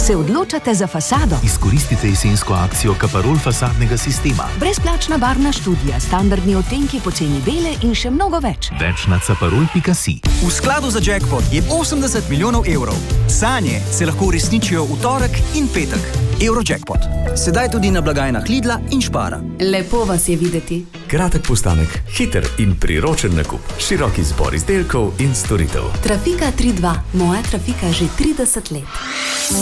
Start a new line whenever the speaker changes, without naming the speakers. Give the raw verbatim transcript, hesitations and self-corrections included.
Se odločate za fasado?
Izkoristite jesensko akcijo Kaparol fasadnega sistema.
Brezplačna barvna študija, standardni odtenki po ceni bele in še mnogo več.
Več na caparol pika si.
V skladu za jackpot je osemdeset milijonov evrov. Sanje se lahko uresničijo v torek in petek. Eurojackpot. Sedaj tudi na blagajnah Lidla in Spara.
Lepo vas je videti.
Kratek postanek, hiter in priročen nakup. Širok izbor izdelkov in storitev.
Trafika tri dva. Moja Trafika že trideset let.